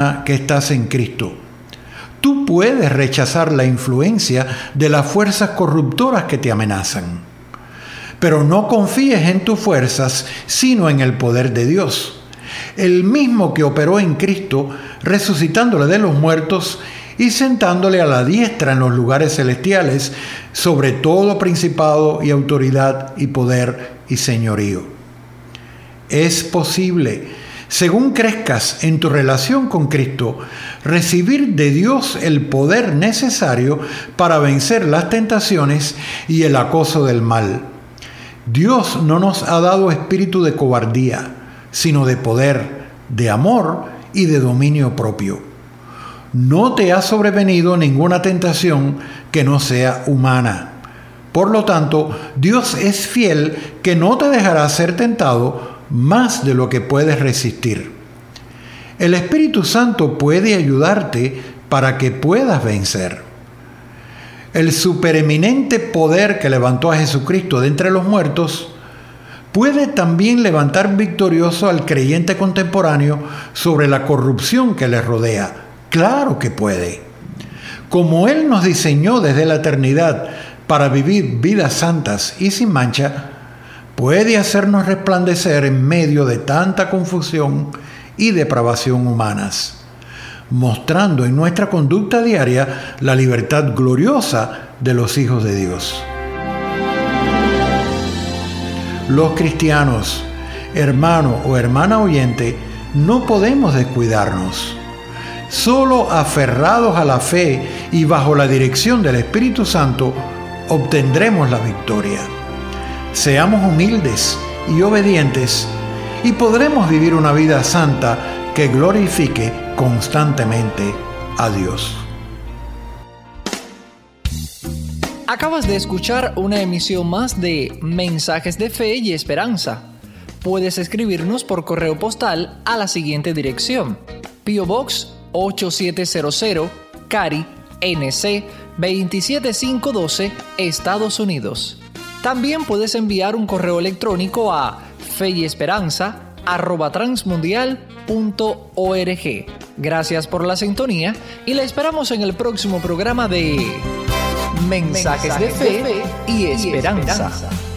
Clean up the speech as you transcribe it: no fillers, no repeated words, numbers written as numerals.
cristiana que estás en Cristo. Tú puedes rechazar la influencia de las fuerzas corruptoras que te amenazan. Pero no confíes en tus fuerzas, sino en el poder de Dios. El mismo que operó en Cristo, resucitándole de los muertos y sentándole a la diestra en los lugares celestiales, sobre todo principado y autoridad y poder y señorío. Es posible, según crezcas en tu relación con Cristo, recibir de Dios el poder necesario para vencer las tentaciones y el acoso del mal. Dios no nos ha dado espíritu de cobardía, sino de poder, de amor y de dominio propio. No te ha sobrevenido ninguna tentación que no sea humana. Por lo tanto, Dios es fiel que no te dejará ser tentado más de lo que puedes resistir. El Espíritu Santo puede ayudarte para que puedas vencer. El supereminente poder que levantó a Jesucristo de entre los muertos puede también levantar victorioso al creyente contemporáneo sobre la corrupción que le rodea. Claro que puede. Como Él nos diseñó desde la eternidad para vivir vidas santas y sin mancha, puede hacernos resplandecer en medio de tanta confusión y depravación humanas, mostrando en nuestra conducta diaria la libertad gloriosa de los hijos de Dios. Los cristianos, hermano o hermana oyente, no podemos descuidarnos. Solo aferrados a la fe y bajo la dirección del Espíritu Santo, obtendremos la victoria. Seamos humildes y obedientes y podremos vivir una vida santa que glorifique constantemente a Dios. Acabas de escuchar una emisión más de Mensajes de Fe y Esperanza. Puedes escribirnos por correo postal a la siguiente dirección: P.O. Box 8700, Cary, NC 27512, Estados Unidos. También puedes enviar un correo electrónico a feyesperanza@transmundial.org. Gracias por la sintonía y la esperamos en el próximo programa de Mensajes de Fe y Esperanza.